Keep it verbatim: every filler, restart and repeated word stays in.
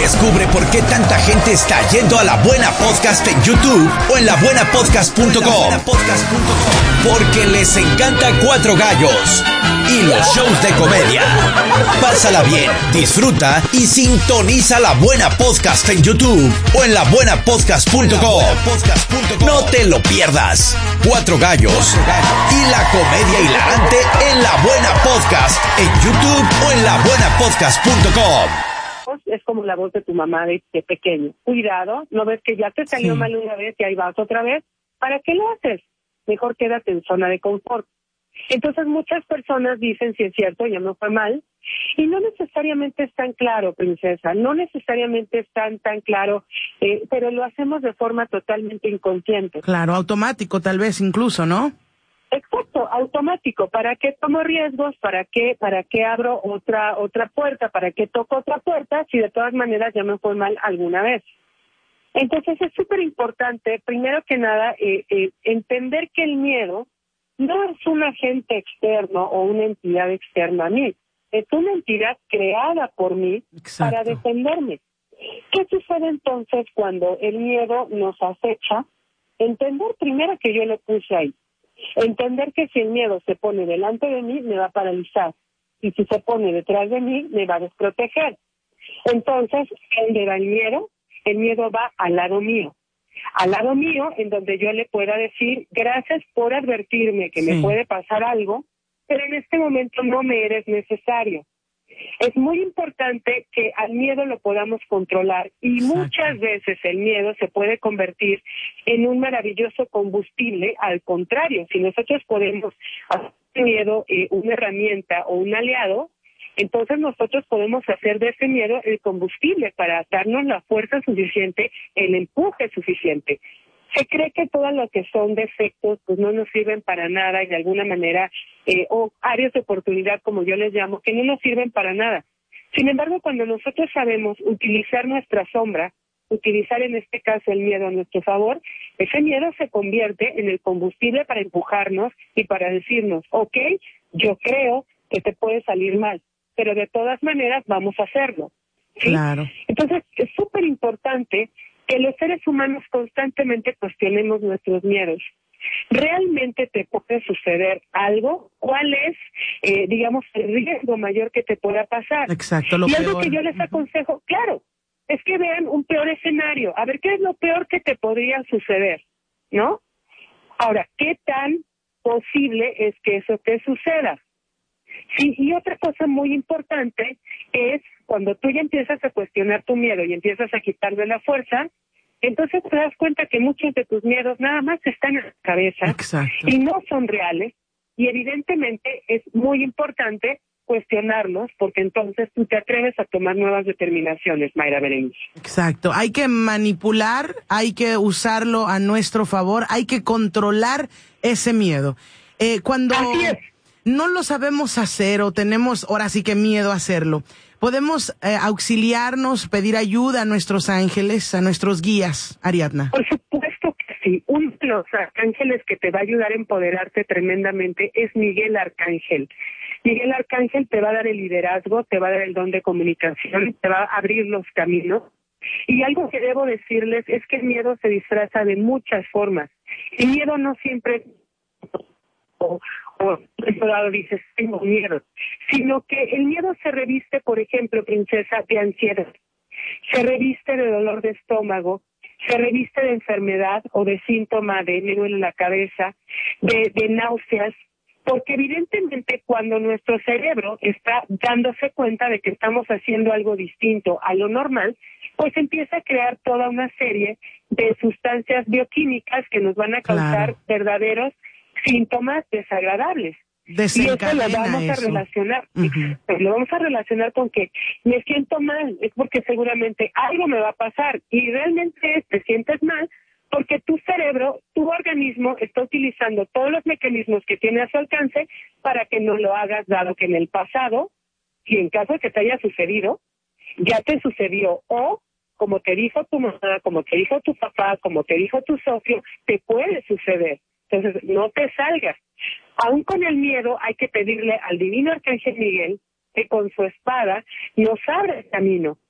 Descubre por qué tanta gente está yendo a La Buena Podcast en YouTube o en la buena podcast punto com. Porque les encanta Cuatro Gallos y los shows de comedia. Pásala bien, disfruta y sintoniza La Buena Podcast en YouTube o en la buena podcast punto com. No te lo pierdas. Cuatro Gallos y la comedia hilarante en La Buena Podcast en YouTube o en la buena podcast punto com. Es como la voz de tu mamá de, de pequeño. Cuidado, ¿no ves que ya te salió sí. mal una vez y ahí vas otra vez? ¿Para qué lo haces? Mejor quédate en zona de confort. Entonces muchas personas dicen, si es cierto, ya me fue mal, y no necesariamente es tan claro, princesa, no necesariamente es tan, tan claro, eh, pero lo hacemos de forma totalmente inconsciente. Claro, automático tal vez incluso, ¿no? Exacto, automático. ¿Para qué tomo riesgos? ¿Para qué, para qué abro otra, otra puerta? ¿Para qué toco otra puerta si de todas maneras ya me fue mal alguna vez? Entonces es súper importante, primero que nada, eh, eh, entender que el miedo no es un agente externo o una entidad externa a mí, es una entidad creada por mí. Exacto. Para defenderme. ¿Qué sucede entonces cuando el miedo nos acecha? Entender primero que yo lo puse ahí. Entender que si el miedo se pone delante de mí, me va a paralizar. Y si se pone detrás de mí, me va a desproteger. Entonces, ¿dónde va el miedo? El miedo va al lado mío. Al lado mío, en donde yo le pueda decir, gracias por advertirme que sí. me puede pasar algo, pero en este momento no me eres necesario. Es muy importante que al miedo lo podamos controlar y Exacto. muchas veces el miedo se puede convertir en un maravilloso combustible. Al contrario, si nosotros podemos hacer del miedo eh, una herramienta o un aliado, entonces nosotros podemos hacer de ese miedo el combustible para darnos la fuerza suficiente, el empuje suficiente. Se cree que todo lo que son defectos pues no nos sirven para nada y de alguna manera, eh, o áreas de oportunidad como yo les llamo, que no nos sirven para nada. Sin embargo, cuando nosotros sabemos utilizar nuestra sombra, utilizar en este caso el miedo a nuestro favor, ese miedo se convierte en el combustible para empujarnos y para decirnos, ok, yo creo que te puede salir mal, pero de todas maneras vamos a hacerlo. ¿Sí? Claro. Entonces, es súper importante que los seres humanos constantemente cuestionemos nuestros miedos. ¿Realmente te puede suceder algo? ¿Cuál es, eh, digamos, el riesgo mayor que te pueda pasar? Exacto, lo y peor. algo que yo les aconsejo, claro, es que vean un peor escenario. A ver, ¿qué es lo peor que te podría suceder? ¿No? Ahora, ¿qué tan posible es que eso te suceda? Sí, y otra cosa muy importante es cuando tú ya empiezas a cuestionar tu miedo y empiezas a quitarle la fuerza, entonces te das cuenta que muchos de tus miedos nada más están en la cabeza. Exacto. Y no son reales, y evidentemente es muy importante cuestionarlos porque entonces tú te atreves a tomar nuevas determinaciones, Mayra Berenice. Exacto, hay que manipular, hay que usarlo a nuestro favor, hay que controlar ese miedo. Eh, cuando Así es. No lo sabemos hacer o tenemos ahora sí que miedo a hacerlo, podemos eh, auxiliarnos, pedir ayuda a nuestros ángeles, a nuestros guías, Ariadna. Por supuesto que sí. Uno de los arcángeles que te va a ayudar a empoderarte tremendamente es Miguel Arcángel. Miguel Arcángel te va a dar el liderazgo, te va a dar el don de comunicación, te va a abrir los caminos. Y algo que debo decirles es que el miedo se disfraza de muchas formas. El miedo no siempre... o, o por otro lado dices, tengo miedo, sino que el miedo se reviste, por ejemplo, princesa, de ansiedad, se reviste de dolor de estómago, se reviste de enfermedad o de síntoma de me duele la cabeza, de, de náuseas, porque evidentemente cuando nuestro cerebro está dándose cuenta de que estamos haciendo algo distinto a lo normal, pues empieza a crear toda una serie de sustancias bioquímicas que nos van a causar claro. verdaderos síntomas desagradables. Y eso lo vamos eso. a relacionar, uh-huh. pues lo vamos a relacionar con que me siento mal, es porque seguramente algo me va a pasar y realmente te sientes mal porque tu cerebro, tu organismo está utilizando todos los mecanismos que tiene a su alcance para que no lo hagas, dado que en el pasado, y en caso de que te haya sucedido, ya te sucedió o como te dijo tu mamá, como te dijo tu papá, como te dijo tu socio, te puede suceder. Entonces, no te salgas. Aún con el miedo hay que pedirle al divino Arcángel Miguel que con su espada nos abra el camino.